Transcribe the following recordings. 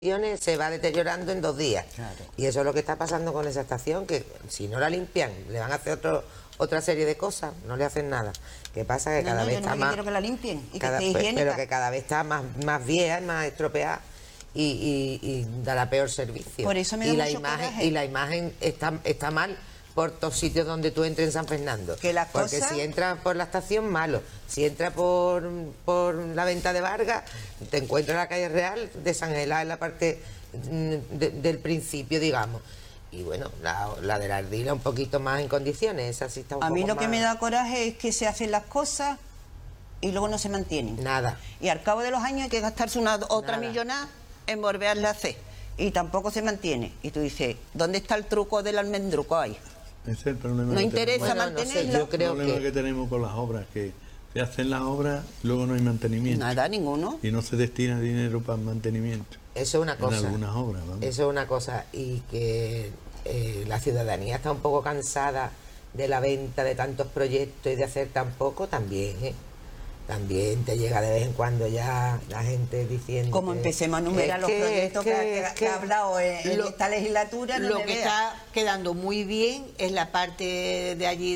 se va deteriorando en 2 días. Claro. Y eso es lo que está pasando con esa estación, que si no la limpian, le van a hacer otra serie de cosas, no le hacen nada. ¿Qué pasa? Que cada vez está más... quiero que la limpien y cada, que esté higiénica. pero que cada vez está más vieja, más estropeada y dará peor servicio. Por eso me da mucho coraje. Y la imagen está mal por todos sitios donde tú entres en San Fernando. Porque si entras por la estación, malo. Si entras por la venta de Vargas, te encuentras en la calle Real desangelada en la parte del principio, digamos. Y bueno, la de la Ardila un poquito más en condiciones. Esa sí está un poco A mí lo que más... me da coraje es que se hacen las cosas y luego no se mantienen. Nada. Y al cabo de los años hay que gastarse otra millonada en volverla a hacer. Y tampoco se mantiene. Y tú dices, ¿dónde está el truco del almendruco ahí? Ese es el problema. No interesa mantenerlo. No sé, yo creo el problema que tenemos con las obras, que se hacen las obras y luego no hay mantenimiento. Nada, ninguno. Y no se destina dinero para el mantenimiento. Eso es una cosa. En algunas obras, vamos. Eso es una cosa. Y que la ciudadanía está un poco cansada de la venta de tantos proyectos y de hacer tan poco también, ¿eh? También te llega de vez en cuando ya la gente diciendo... Como empecemos a numerar los proyectos que ha hablado en esta legislatura... Lo que está quedando muy bien es la parte de allí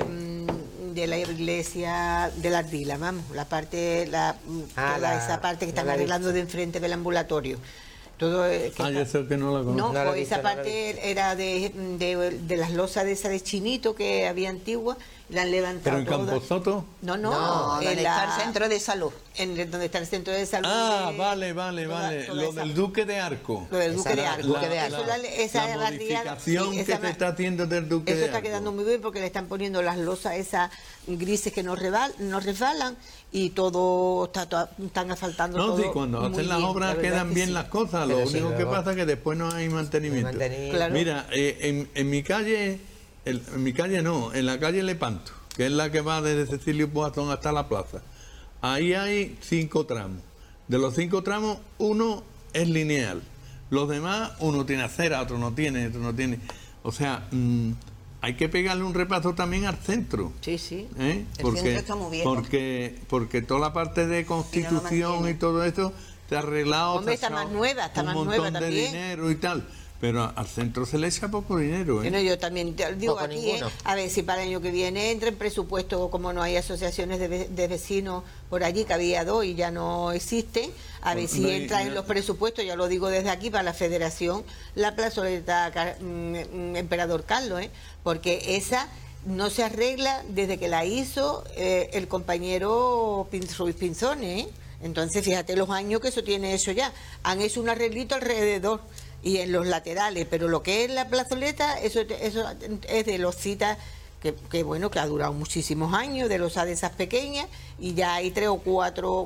de la iglesia de la Ardila, vamos, la parte, esa parte que están arreglando de enfrente del ambulatorio. Todo, yo sé que no la conozco. No, pues esa parte era de las losas de esa de Chinito que había antigua, la han levantado. ¿Pero en Camposoto? No, donde está el centro de salud. Donde está el centro de salud. Vale. Lo del Duque de Arco. Lo del Duque de Arco. La modificación que se está haciendo del Duque de Arco. Eso está quedando muy bien porque le están poniendo las losas esas grises que no resbalan y todo están asfaltando todo. No, sí, cuando hacen las obras quedan bien las cosas. Lo único que pasa es que después no hay mantenimiento. Claro. Mira, en mi calle... en mi calle no, en la calle Lepanto, que es la que va desde Cecilio Poazón hasta la plaza. Ahí hay 5 tramos. De los 5 tramos, uno es lineal. Los demás, uno tiene acera, otro no tiene, otro no tiene. O sea, hay que pegarle un repaso también al centro. Sí, sí. El centro está muy bien. Porque toda la parte de Constitución y todo eso se ha arreglado. Hombre, está más nueva también. Un montón de dinero y tal. Pero al centro se le echa poco dinero, ¿eh? Bueno, yo también digo poco aquí, a ver si para el año que viene entra en presupuesto, como no hay asociaciones de vecinos por allí, que había 2 y ya no existen, a ver si entra en los presupuestos, ya lo digo desde aquí, para la federación, la plazoleta Emperador Carlos, porque esa no se arregla desde que la hizo el compañero Ruiz Pinzones, Entonces fíjate los años que eso tiene eso ya. Han hecho un arreglito alrededor y en los laterales, pero lo que es la plazoleta, eso es de los citas que bueno, que ha durado muchísimos años, de los de esas pequeñas, y ya hay tres o cuatro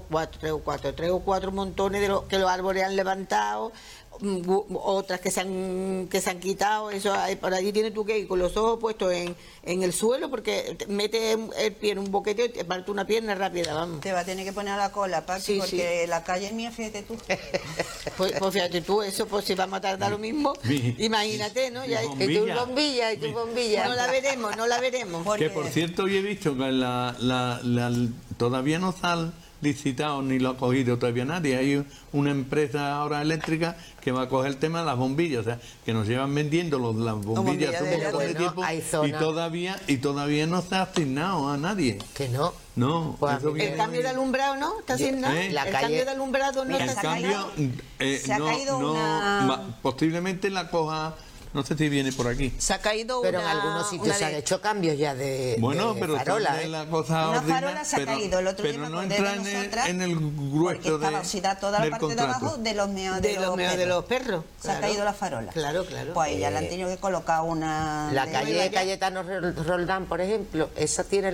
montones de que los árboles han levantado, otras que se han quitado. Eso por allí tienes tú que ir con los ojos puestos en el suelo, porque metes el pie en un boquete y te parte una pierna rápida, vamos. Te va a tener que poner a la cola, Pachi, sí, porque sí. La calle es mía, fíjate tú. Pues fíjate tú, eso, pues si vamos a tardar lo mismo, imagínate, ¿no? Ya, y tu bombilla. No la veremos. Que por cierto, yo he visto que todavía no está licitado ni lo ha cogido todavía nadie. Hay una empresa ahora eléctrica que va a coger el tema de las bombillas, o sea, que nos llevan vendiendo las bombillas hace un montón de tiempo y todavía no se ha asignado a nadie. Que no. No, pues el cambio de alumbrado no está asignado. Cambio de alumbrado no está asignado. Se ha caído una... posiblemente la coja. No sé si viene por aquí. Se ha caído pero en algunos sitios se han hecho cambios ya de pero farola. La cosa una farola se ha caído. El otro día no entra en el grueso estaba oxidada toda la parte contrato. de abajo de los meos de los perros. Se ha caído la farola. Claro. Pues ya le han tenido que colocar una... La calle Cayetano Roldán, por ejemplo, esa tiene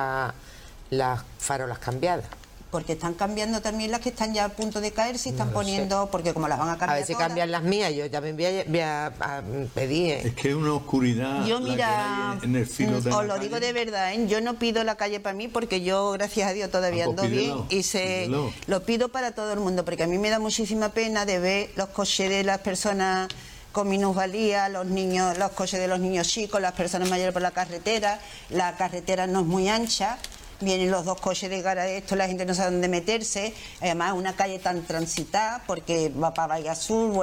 las farolas cambiadas. Porque están cambiando también las que están ya a punto de caer, si están poniendo, porque como las van a cambiar. A ver si cambian las mías, yo también voy a pedir. Es que es una oscuridad. Yo, mira, en el filo de os lo digo de verdad, yo no pido la calle para mí, porque yo, gracias a Dios, todavía ando bien y lo pido para todo el mundo, porque a mí me da muchísima pena de ver los coches de las personas con minusvalía, los coches de los niños chicos, las personas mayores por la carretera no es muy ancha. vienen los dos coches de gara de esto, la gente no sabe dónde meterse, además una calle tan transitada porque va para Valle Azul,